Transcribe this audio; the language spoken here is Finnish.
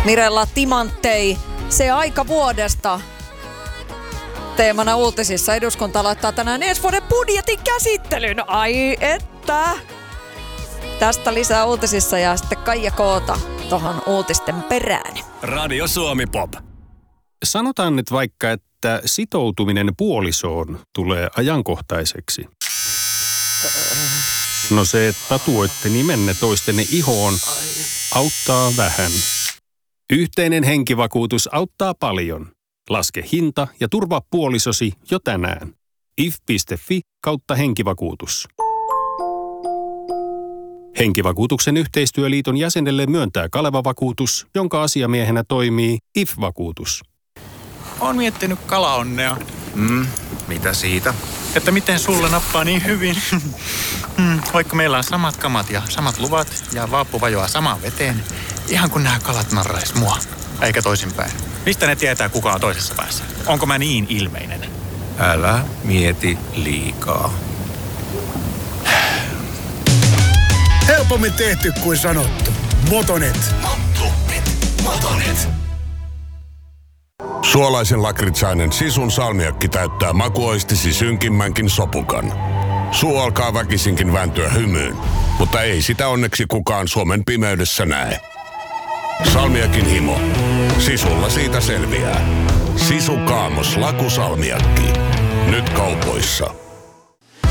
Mirella Timanttei, se aika vuodesta. Teemana uutisissa eduskunta aloittaa tänään ensi vuoden budjetin käsittelyn. Ai että! Tästä lisää uutisissa ja sitten Kaija Koota tohon uutisten perään. Radio Suomi Pop. Sanotaan nyt vaikka, että sitoutuminen puolisoon tulee ajankohtaiseksi. No se, että tatuoitte nimenne toistenne ihoon, auttaa vähän. Yhteinen henkivakuutus auttaa paljon. Laske hinta ja turvaa puolisosi jo tänään. if.fi/henkivakuutus. Henkivakuutuksen yhteistyöliiton jäsenelle myöntää Kaleva-vakuutus, jonka asiamiehenä toimii IF-vakuutus. Oon miettinyt kalaonnea. Mitä siitä? Että miten sulle nappaa niin hyvin. Vaikka meillä on samat kamat ja samat luvat ja vaappu vajoaa samaan veteen. Ihan kun nämä kalat narrais mua. Eikä toisinpäin. Mistä ne tietää, kuka on toisessa päässä? Onko mä niin ilmeinen? Älä mieti liikaa. Helpommin tehty kuin sanottu. Motonet. Motonet. Suolaisen lakritsainen Sisun salmiakki täyttää makuoistisi synkimmänkin sopukan. Suu alkaa väkisinkin vääntyä hymyyn, mutta ei sitä onneksi kukaan Suomen pimeydessä näe. Salmiakin himo. Sisulla siitä selviää. Sisu Kaamos lakusalmiakki. Nyt kaupoissa.